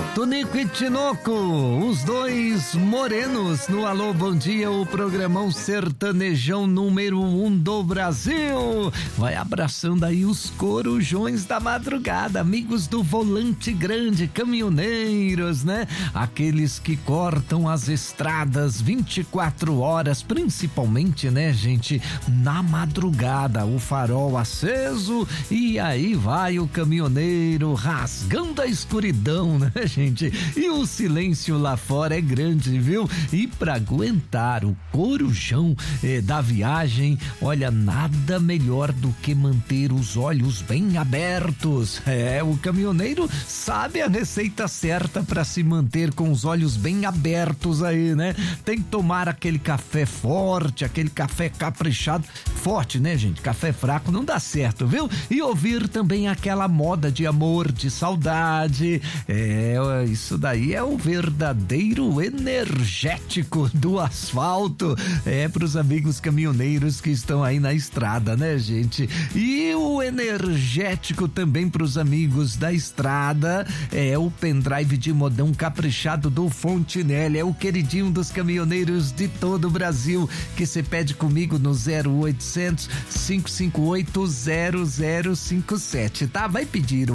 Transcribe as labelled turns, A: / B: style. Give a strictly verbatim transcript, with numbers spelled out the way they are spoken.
A: Tonico e Tinoco, os dois morenos no Alô Bom Dia, o programão sertanejão número um do Brasil. Vai abraçando aí os corujões da madrugada, amigos do volante grande, caminhoneiros, né? Aqueles que cortam as estradas vinte e quatro horas, principalmente, né, gente, na madrugada, o farol aceso e aí vai o caminhoneiro rasgando a escuridão, né, gente? E o silêncio lá fora é grande, viu? E pra aguentar o corujão eh, da viagem, olha, nada melhor do que manter os olhos bem abertos. É, o caminhoneiro sabe a receita certa pra se manter com os olhos bem abertos aí, né? Tem que tomar aquele café forte, aquele café caprichado, forte, né, gente? Café fraco não dá certo, viu? E ouvir também aquela moda de amor, de saudade. É, isso daí é o verdadeiro energético do asfalto. É pros amigos caminhoneiros que estão aí na estrada, né, gente? E o energético também pros amigos da estrada é o pendrive de modão caprichado do Fontinelli. É o queridinho dos caminhoneiros de todo o Brasil, que você pede comigo no zero oitocentos, cinco cinco oito, zero zero cinco sete, tá? Vai pedir